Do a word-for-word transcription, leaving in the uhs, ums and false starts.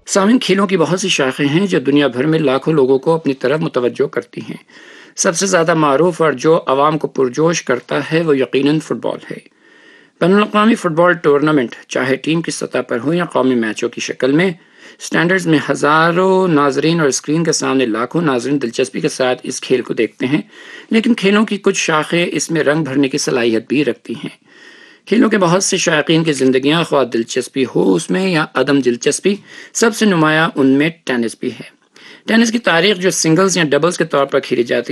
सामिन, खेलों की बहुत सी शाखें हैं जो दुनिया भर में लाखों लोगों को अपनी तरफ मुतवज्जो करती हैं। सबसे ज़्यादा मारूफ और जो आवाम को पुरजोश करता है वो यकीनन फ़ुटबॉल है। बैनुल-अक़वामी फ़ुटबॉल टूर्नामेंट चाहे टीम की सतह पर हो या कौमी मैचों की शक्ल में, स्टैंडर्ड्स में हज़ारों नाजरीन और स्क्रीन के सामने लाखों नाजरीन दिलचस्पी के साथ इस खेल को देखते हैं। लेकिन खेलों की कुछ शाखें इसमें रंग भरने की सलाहियत भी रखती हैं। खेलों के बहुत से शायकीन की जिंदगियां, ख्वाह दिलचस्पी हो उसमें या अदम दिलचस्पी, सबसे नुमाया उनमें टेनिस भी है। टेनिस की तारीख जो सिंगल्स या डबल्स के तौर पर खेली जाती